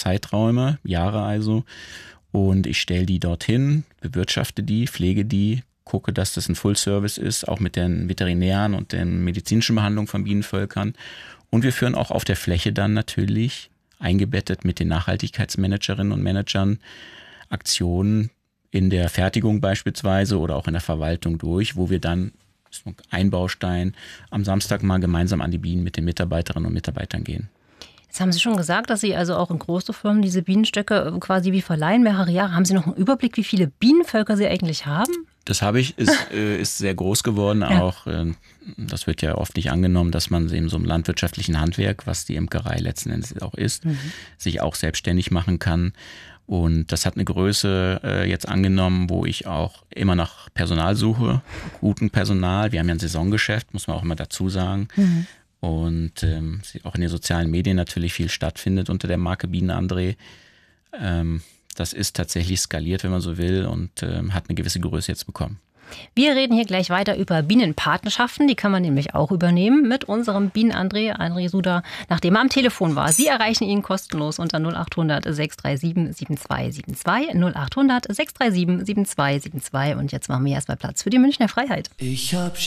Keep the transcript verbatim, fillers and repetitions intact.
Zeiträume, Jahre also. Und ich stelle die dorthin, bewirtschafte die, pflege die, gucke, dass das ein Full-Service ist, auch mit den veterinären und den medizinischen Behandlungen von Bienenvölkern. Und wir führen auch auf der Fläche dann natürlich eingebettet mit den Nachhaltigkeitsmanagerinnen und Managern Aktionen in der Fertigung beispielsweise oder auch in der Verwaltung durch, wo wir dann, das ist ein Baustein, am Samstag mal gemeinsam an die Bienen mit den Mitarbeiterinnen und Mitarbeitern gehen. Jetzt haben Sie schon gesagt, dass Sie also auch in große Firmen diese Bienenstöcke quasi wie verleihen, mehrere Jahre. Haben Sie noch einen Überblick, wie viele Bienenvölker Sie eigentlich haben? Das habe ich, ist, äh, ist sehr groß geworden. Ja. Auch äh, das wird ja oft nicht angenommen, dass man in so einem landwirtschaftlichen Handwerk, was die Imkerei letzten Endes auch ist, mhm. sich auch selbstständig machen kann. Und das hat eine Größe äh, jetzt angenommen, wo ich auch immer nach Personal suche, guten Personal. Wir haben ja ein Saisongeschäft, muss man auch immer dazu sagen. Mhm. Und ähm, auch in den sozialen Medien natürlich viel stattfindet unter der Marke Bienen André. Ähm, das ist tatsächlich skaliert, wenn man so will, und ähm, hat eine gewisse Größe jetzt bekommen. Wir reden hier gleich weiter über Bienenpatenschaften. Die kann man nämlich auch übernehmen mit unserem Bienen André, André Suda, nachdem er am Telefon war. Sie erreichen ihn kostenlos unter null acht hundert, sechs drei sieben, sieben zwei sieben zwei, null acht hundert, sechs drei sieben, sieben zwei sieben zwei. Und jetzt machen wir erstmal Platz für die Münchner Freiheit. Ich hab